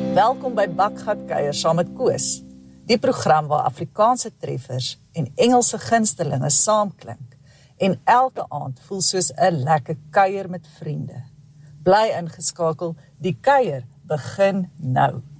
Welkom by Bakgat Kuier saam met Koos, die program waar Afrikaanse treffers en Engelse gunstelinge saamklink en elke aand voel soos 'n lekker kuier met vriende. Bly ingeskakel, die kuier begin nou.